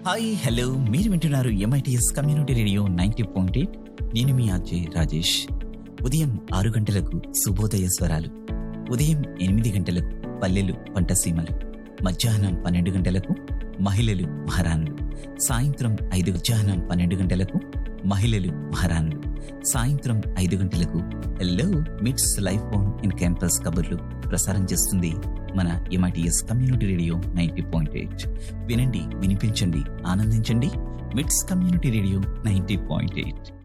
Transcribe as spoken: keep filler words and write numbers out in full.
Hi hello మీరు వింటున్నారు MITS community radio ninety point eight. నేను మీ ఆర్జే రాజేష్. ఉదయం ఆరు గంటలకు శుభోదయ స్వరాలు, ఉదయం ఎనిమిది గంటలకు పల్లెలు పంటసీమలు, మధ్యాహ్నం పన్నెండు గంటలకు మహిళలు మహారాణులు, సాయంత్రం ఐదు మధ్యాహ్నం పన్నెండు గంటలకు మహిళలు మహారాణులు, సాయంత్రం ఐదు గంటలకు హలో మిట్స్ లైఫ్ ఆన్ ఇన్ క్యాంపస్ కబుర్లు ప్రసారం చేస్తుంది మన MITS community radio ninety point eight. వినండి, వినిపించండి, ఆనందించండి. మిట్స్ community radio ninety point eight.